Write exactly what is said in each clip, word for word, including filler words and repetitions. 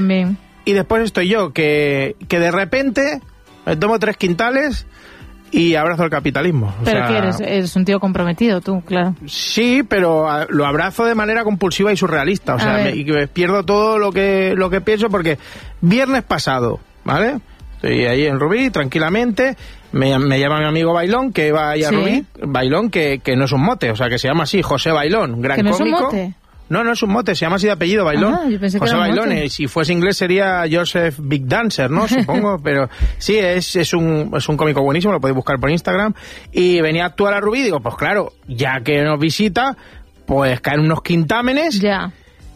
también. Y después estoy yo, que, que de repente me tomo tres quintales y abrazo el capitalismo. O pero sea, que eres, eres un tío comprometido, tú, claro. Sí, pero a, lo abrazo de manera compulsiva y surrealista. O sea, me, y que pierdo todo lo que, lo que pienso porque viernes pasado, ¿vale? Estoy ahí en Rubí, tranquilamente, me, me llama mi amigo Bailón, que va ahí a ¿sí? Rubí, Bailón, que, que no es un mote, o sea, que se llama así, José Bailón, gran ¿que no cómico. Es un mote? No, no es un mote, se llama así de apellido, Bailón. Ah, yo pensé José que era un Bailón, mote. eh, si fuese inglés sería Joseph Big Dancer, ¿no? Supongo, pero sí, es, es, un, es un cómico buenísimo, lo podéis buscar por Instagram. Y venía a actuar a Rubí, digo, pues claro, ya que nos visita, pues caen unos quintámenes. Ya.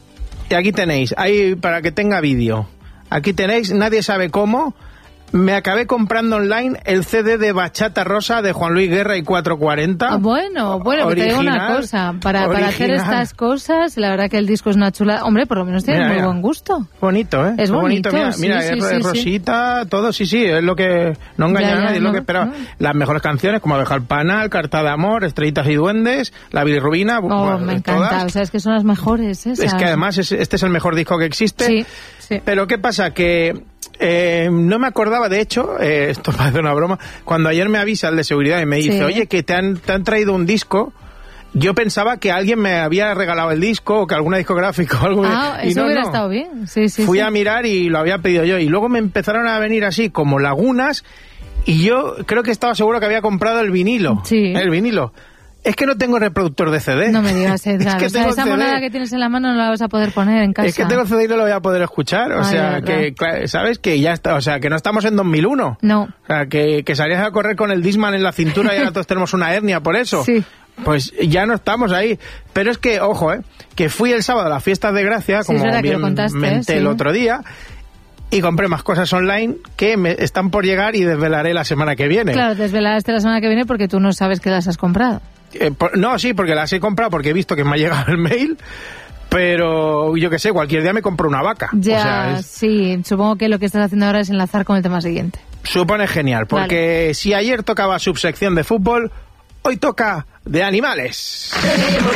Y aquí tenéis, ahí para que tenga vídeo. Aquí tenéis, nadie sabe cómo. Me acabé comprando online el C D de Bachata Rosa de Juan Luis Guerra y cuatrocientos cuarenta. Ah, bueno, bueno, original, te digo una cosa. Para, para hacer estas cosas, la verdad que el disco es una chula. Hombre, por lo menos tiene muy buen gusto. Bonito, ¿eh? Es bonito, bonito. Mira, sí, mira sí, es, sí, es rosita, sí. Todo, sí, sí, es lo que... No engaña ya, ya, a nadie, no, es lo que esperaba. No. Las mejores canciones, como Abeja al Panal, Carta de Amor, Estrellitas y Duendes, La bilirrubina... Oh, bueno, me encanta, todas. O sea, es que son las mejores esas. Es que además es, este es el mejor disco que existe. Sí, sí. Pero ¿qué pasa? Que... Eh, no me acordaba, de hecho, eh, esto parece una broma, cuando ayer me avisa el de seguridad y me dice, sí. oye, que te han, te han traído un disco, yo pensaba que alguien me había regalado el disco o que alguna discográfica o algo. Ah, y eso no, hubiera no. estado bien. Sí, sí, Fui sí. a mirar y lo había pedido yo. Y luego me empezaron a venir así como lagunas y yo creo que estaba seguro que había comprado el vinilo. Sí. El vinilo. Es que no tengo reproductor de C D. No me digas, Edgar. Es que o sea, esa C D. moneda que tienes en la mano no la vas a poder poner en casa. Es que tengo C D y no lo voy a poder escuchar. O Ay, sea, que, ¿sabes? Que ya está. O sea, que no estamos en dos mil uno. No. O sea, que, que salías a correr con el Discman en la cintura y ahora todos tenemos una hernia por eso. Sí. Pues ya no estamos ahí. Pero es que, ojo, ¿eh? Que fui el sábado a las fiestas de Gracia, sí, como bien contaste, menté sí. el otro día. Y compré más cosas online que me están por llegar y desvelaré la semana que viene. Claro, desvelaste la semana que viene porque tú no sabes que las has comprado. Eh, por, no, sí, porque las he comprado porque he visto que me ha llegado el mail, pero yo qué sé, cualquier día me compro una vaca. Ya, o sea, es, sí, supongo que lo que estás haciendo ahora es enlazar con el tema siguiente. Supone genial, porque vale. Si ayer tocaba subsección de fútbol, hoy toca de animales.